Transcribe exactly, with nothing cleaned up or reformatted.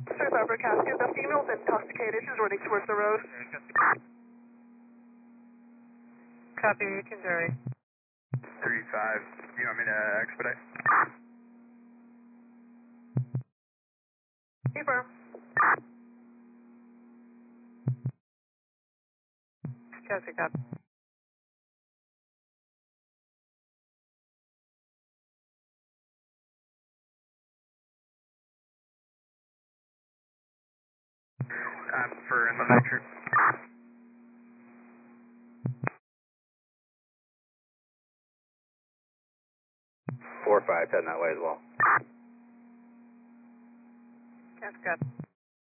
Certified for Cascade, the female's intoxicated. She's running towards the road. Copy, Kinderry. three five, do you want me to expedite? Confirm. Cascade, copy. Um, for inland entry. four five, heading that way as well. Cascade.